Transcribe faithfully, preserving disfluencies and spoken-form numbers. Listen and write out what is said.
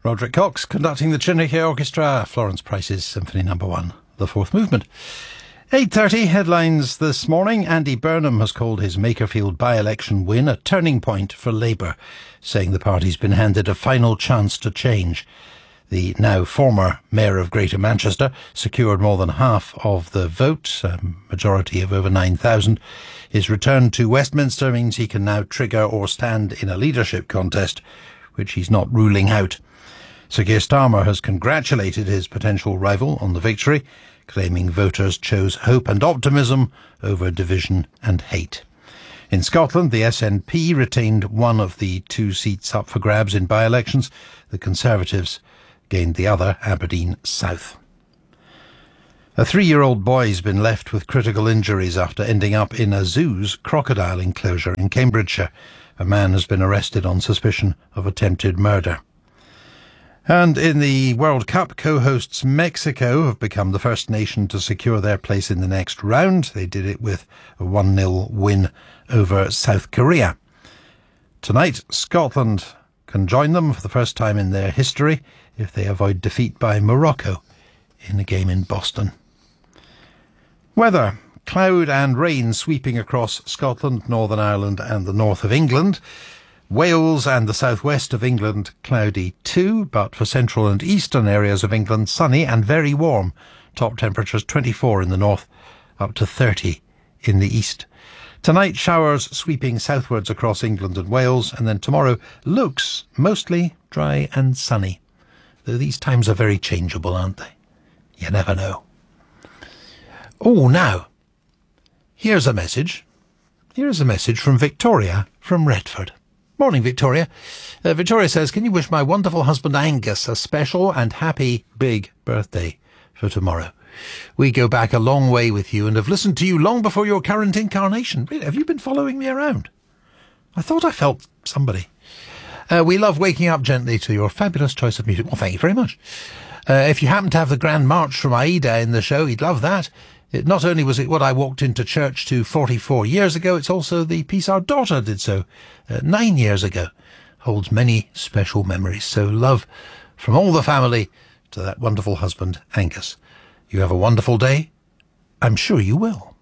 Roderick Cox conducting the Trinity Orchestra, Florence Price's Symphony Number One, the fourth movement. eight thirty headlines this morning. Andy Burnham has called his Makerfield by-election win a turning point for Labour, saying the party's been handed a final chance to change. The now former Mayor of Greater Manchester secured more than half of the vote, a majority of over nine thousand. His return to Westminster means he can now trigger or stand in a leadership contest, which he's not ruling out. Sir Keir Starmer has congratulated his potential rival on the victory, claiming voters chose hope and optimism over division and hate. In Scotland, the S N P retained one of the two seats up for grabs in by-elections. The Conservatives gained the other, Aberdeen South. A three-year-old boy's been left with critical injuries after ending up in a zoo's crocodile enclosure in Cambridgeshire. A man has been arrested on suspicion of attempted murder. And in the World Cup, co-hosts Mexico have become the first nation to secure their place in the next round. They did it with a one nil win over South Korea. Tonight, Scotland can join them for the first time in their history if they avoid defeat by Morocco in a game in Boston. Weather. Cloud and rain sweeping across Scotland, Northern Ireland and the north of England. Wales and the southwest of England cloudy too, but for central and eastern areas of England sunny and very warm. Top temperatures twenty-four in the north, up to thirty in the east. Tonight showers sweeping southwards across England and Wales, and then tomorrow looks mostly dry and sunny. Though these times are very changeable, aren't they? You never know. Oh, now, here's a message. Here's a message from Victoria from Retford. Morning, Victoria. Uh, Victoria says, can you wish my wonderful husband Angus a special and happy big birthday for tomorrow? We go back a long way with you and have listened to you long before your current incarnation. Really, have you been following me around? I thought I felt somebody. Uh, we love waking up gently to your fabulous choice of music. Well, thank you very much. Uh, if you happen to have the Grand March from Aida in the show, he'd love that. It, not only was it what I walked into church to forty-four years ago, it's also the piece our daughter did so uh, nine years ago. Holds many special memories. So love from all the family to that wonderful husband, Angus. You have a wonderful day. I'm sure you will.